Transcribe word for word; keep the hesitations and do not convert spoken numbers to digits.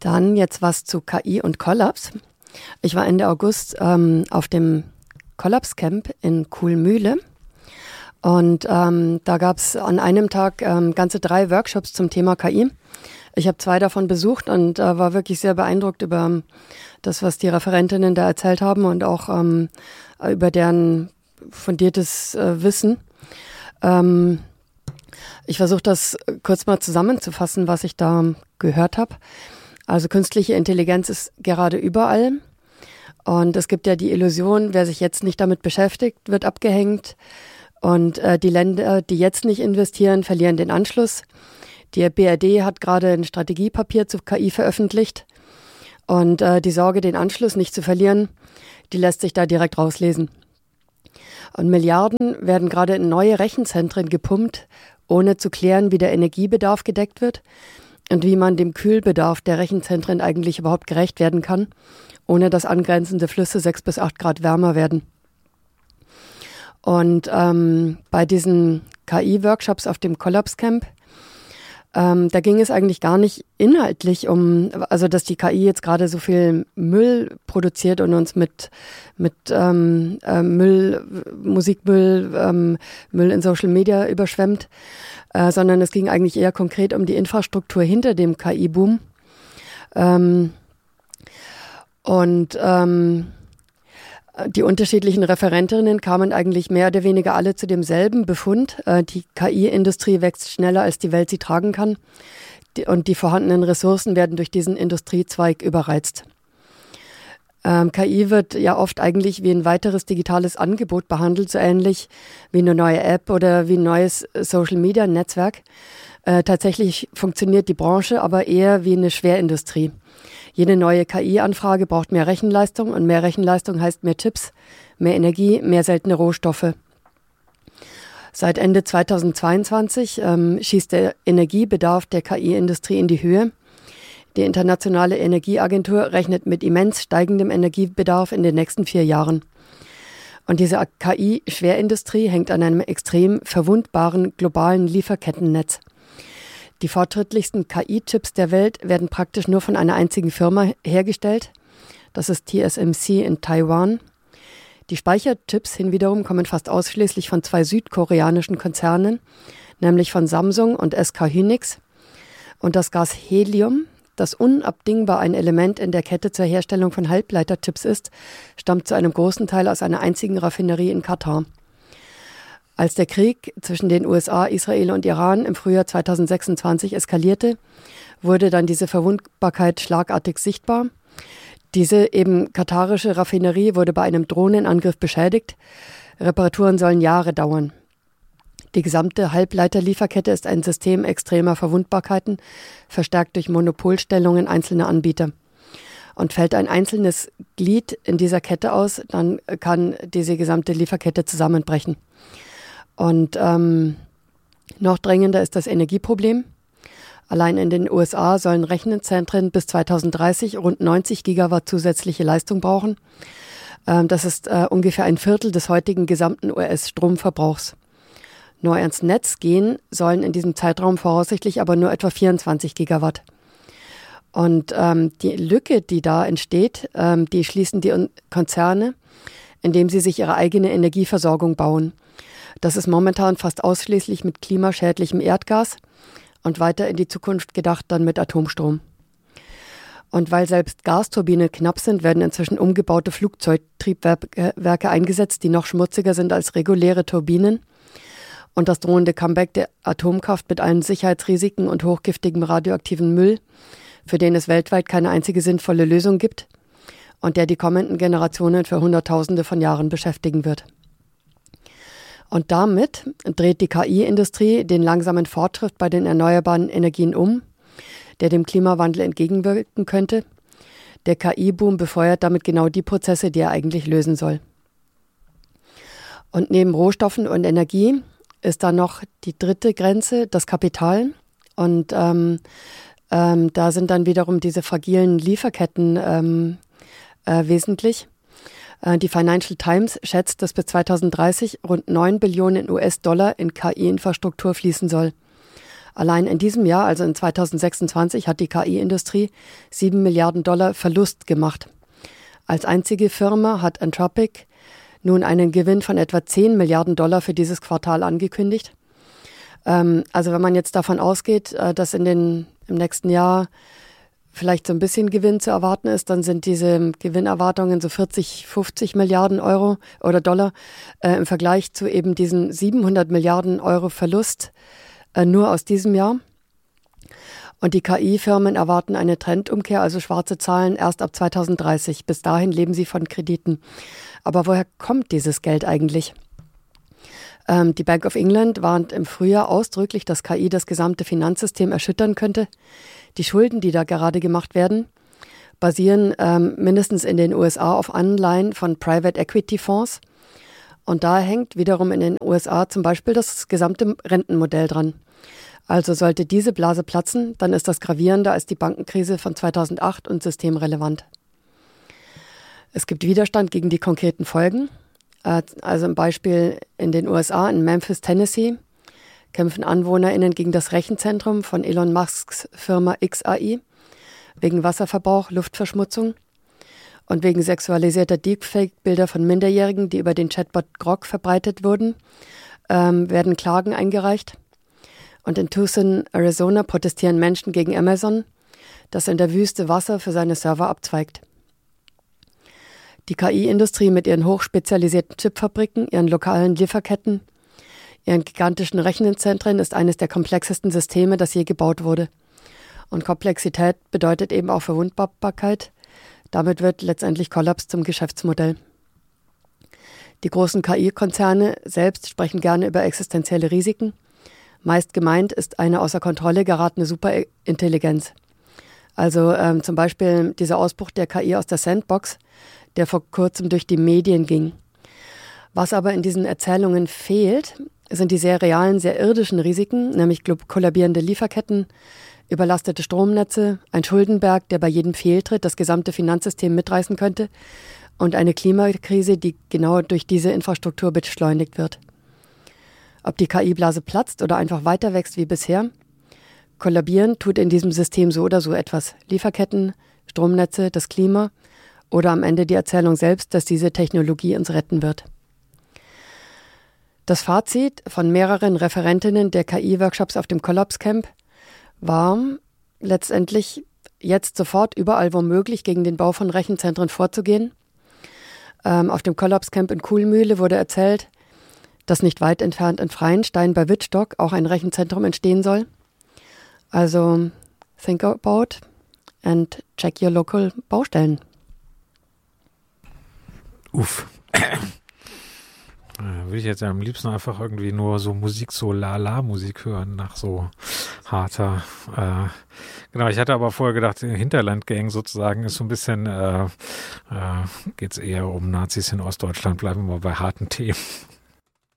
Dann jetzt was zu K I und Kollaps. Ich war Ende August ähm, auf dem Kollaps-Camp in Kuhlmühle und ähm, da gab es an einem Tag ähm, ganze drei Workshops zum Thema K I. Ich habe zwei davon besucht und äh, war wirklich sehr beeindruckt über das, was die Referentinnen da erzählt haben und auch ähm, über deren fundiertes äh, Wissen. Ähm, ich versuche das kurz mal zusammenzufassen, was ich da gehört habe. Also künstliche Intelligenz ist gerade überall und es gibt ja die Illusion, wer sich jetzt nicht damit beschäftigt, wird abgehängt und äh, die Länder, die jetzt nicht investieren, verlieren den Anschluss. Die B R D hat gerade ein Strategiepapier zu K I veröffentlicht und äh, die Sorge, den Anschluss nicht zu verlieren, die lässt sich da direkt rauslesen. Und Milliarden werden gerade in neue Rechenzentren gepumpt, ohne zu klären, wie der Energiebedarf gedeckt wird und wie man dem Kühlbedarf der Rechenzentren eigentlich überhaupt gerecht werden kann, ohne dass angrenzende Flüsse sechs bis acht Grad wärmer werden. Und ähm, bei diesen K I-Workshops auf dem Kollaps-Camp, ähm, da ging es eigentlich gar nicht inhaltlich um, also dass die K I jetzt gerade so viel Müll produziert und uns mit, mit ähm, äh, Müll, Musikmüll, ähm, Müll in Social Media überschwemmt, äh, sondern es ging eigentlich eher konkret um die Infrastruktur hinter dem K I-Boom. Ähm, und ähm, die unterschiedlichen Referentinnen kamen eigentlich mehr oder weniger alle zu demselben Befund. Äh, die K I-Industrie wächst schneller, als die Welt sie tragen kann. Die, und die vorhandenen Ressourcen werden durch diesen Industriezweig überreizt. Ähm, K I wird ja oft eigentlich wie ein weiteres digitales Angebot behandelt, so ähnlich wie eine neue App oder wie ein neues Social-Media-Netzwerk. Äh, tatsächlich funktioniert die Branche aber eher wie eine Schwerindustrie. Jede neue K I-Anfrage braucht mehr Rechenleistung und mehr Rechenleistung heißt mehr Chips, mehr Energie, mehr seltene Rohstoffe. Seit Ende zweitausendzweiundzwanzig ähm, schießt der Energiebedarf der K I-Industrie in die Höhe. Die Internationale Energieagentur rechnet mit immens steigendem Energiebedarf in den nächsten vier Jahren. Und diese K I-Schwerindustrie hängt an einem extrem verwundbaren globalen Lieferkettennetz. Die fortschrittlichsten K I-Chips der Welt werden praktisch nur von einer einzigen Firma hergestellt. Das ist T S M C in Taiwan. Die Speicherchips hinwiederum kommen fast ausschließlich von zwei südkoreanischen Konzernen, nämlich von Samsung und S K Hynix. Und das Gas Helium, das unabdingbar ein Element in der Kette zur Herstellung von Halbleiterchips ist, stammt zu einem großen Teil aus einer einzigen Raffinerie in Katar. Als der Krieg zwischen den U S A, Israel und Iran im Frühjahr zweitausendsechsundzwanzig eskalierte, wurde dann diese Verwundbarkeit schlagartig sichtbar. Diese eben katarische Raffinerie wurde bei einem Drohnenangriff beschädigt. Reparaturen sollen Jahre dauern. Die gesamte Halbleiterlieferkette ist ein System extremer Verwundbarkeiten, verstärkt durch Monopolstellungen einzelner Anbieter. Und fällt ein einzelnes Glied in dieser Kette aus, dann kann diese gesamte Lieferkette zusammenbrechen. Und ähm, noch drängender ist das Energieproblem. Allein in den U S A sollen Rechenzentren bis zweitausenddreißig rund neunzig Gigawatt zusätzliche Leistung brauchen. Ähm, das ist äh, ungefähr ein Viertel des heutigen gesamten U S-Stromverbrauchs. Neu ans Netz gehen sollen in diesem Zeitraum voraussichtlich aber nur etwa vierundzwanzig Gigawatt. Und ähm, die Lücke, die da entsteht, ähm, die schließen die Konzerne, indem sie sich ihre eigene Energieversorgung bauen. Das ist momentan fast ausschließlich mit klimaschädlichem Erdgas und weiter in die Zukunft gedacht dann mit Atomstrom. Und weil selbst Gasturbinen knapp sind, werden inzwischen umgebaute Flugzeugtriebwerke eingesetzt, die noch schmutziger sind als reguläre Turbinen. Und das drohende Comeback der Atomkraft mit allen Sicherheitsrisiken und hochgiftigem radioaktiven Müll, für den es weltweit keine einzige sinnvolle Lösung gibt und der die kommenden Generationen für Hunderttausende von Jahren beschäftigen wird. Und damit dreht die K I-Industrie den langsamen Fortschritt bei den erneuerbaren Energien um, der dem Klimawandel entgegenwirken könnte. Der K I-Boom befeuert damit genau die Prozesse, die er eigentlich lösen soll. Und neben Rohstoffen und Energie ist da noch die dritte Grenze, das Kapital. Und ähm, ähm, da sind dann wiederum diese fragilen Lieferketten ähm, äh, wesentlich. Die Financial Times schätzt, dass bis zweitausenddreißig rund neun Billionen U S-Dollar in K I-Infrastruktur fließen soll. Allein in diesem Jahr, also in zweitausendsechsundzwanzig, hat die K I-Industrie sieben Milliarden Dollar Verlust gemacht. Als einzige Firma hat Anthropic nun einen Gewinn von etwa zehn Milliarden Dollar für dieses Quartal angekündigt. Ähm, also wenn man jetzt davon ausgeht, äh, dass in den, im nächsten Jahr vielleicht so ein bisschen Gewinn zu erwarten ist, dann sind diese Gewinnerwartungen so vierzig, fünfzig Milliarden Euro oder Dollar äh, im Vergleich zu eben diesen siebenhundert Milliarden Euro Verlust äh, nur aus diesem Jahr. Und die K I-Firmen erwarten eine Trendumkehr, also schwarze Zahlen, erst ab zweitausenddreißig. Bis dahin leben sie von Krediten. Aber woher kommt dieses Geld eigentlich? Ähm, die Bank of England warnt im Frühjahr ausdrücklich, dass K I das gesamte Finanzsystem erschüttern könnte. Die Schulden, die da gerade gemacht werden, basieren ähm, mindestens in den U S A auf Anleihen von Private Equity Fonds. Und da hängt wiederum in den U S A zum Beispiel das gesamte Rentenmodell dran. Also sollte diese Blase platzen, dann ist das gravierender als die Bankenkrise von zweitausendacht und systemrelevant. Es gibt Widerstand gegen die konkreten Folgen. Also im Beispiel in den U S A, in Memphis, Tennessee, kämpfen AnwohnerInnen gegen das Rechenzentrum von Elon Musks Firma X A I wegen Wasserverbrauch, Luftverschmutzung und wegen sexualisierter Deepfake-Bilder von Minderjährigen, die über den Chatbot Grok verbreitet wurden, ähm, werden Klagen eingereicht. Und in Tucson, Arizona, protestieren Menschen gegen Amazon, das in der Wüste Wasser für seine Server abzweigt. Die K I-Industrie mit ihren hochspezialisierten Chipfabriken, ihren lokalen Lieferketten, ihren gigantischen Rechenzentren ist eines der komplexesten Systeme, das je gebaut wurde. Und Komplexität bedeutet eben auch Verwundbarkeit. Damit wird letztendlich Kollaps zum Geschäftsmodell. Die großen K I-Konzerne selbst sprechen gerne über existenzielle Risiken. Meist gemeint ist eine außer Kontrolle geratene Superintelligenz. Also ähm, zum Beispiel dieser Ausbruch der K I aus der Sandbox, der vor kurzem durch die Medien ging. Was aber in diesen Erzählungen fehlt, sind die sehr realen, sehr irdischen Risiken, nämlich kollabierende Lieferketten, überlastete Stromnetze, ein Schuldenberg, der bei jedem Fehltritt das gesamte Finanzsystem mitreißen könnte und eine Klimakrise, die genau durch diese Infrastruktur beschleunigt wird. Ob die K I-Blase platzt oder einfach weiter wächst wie bisher, kollabieren tut in diesem System so oder so etwas. Lieferketten, Stromnetze, das Klima oder am Ende die Erzählung selbst, dass diese Technologie uns retten wird. Das Fazit von mehreren Referentinnen der K I-Workshops auf dem Kollaps Camp war letztendlich, jetzt sofort überall wo möglich gegen den Bau von Rechenzentren vorzugehen. Ähm, auf dem Kollaps Camp in Kuhlmühle wurde erzählt, dass nicht weit entfernt in Freienstein bei Wittstock auch ein Rechenzentrum entstehen soll. Also think about and check your local Baustellen. Uff. Würde ich jetzt am liebsten einfach irgendwie nur so Musik, so La-La-Musik hören, nach so harter, äh, genau, ich hatte aber vorher gedacht, Hinterland-Gang sozusagen ist so ein bisschen, äh, äh, geht es eher um Nazis in Ostdeutschland, bleiben wir mal bei harten Themen.